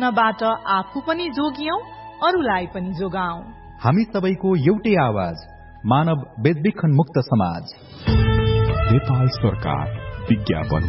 प्रश्नबाट आफू पनि जोगियौं, अरूलाई पनि जोगाऊ। हामी सबैको एउटै आवाज, मानव बेचबिखन मुक्त समाज। नेपाल सरकार, विज्ञापन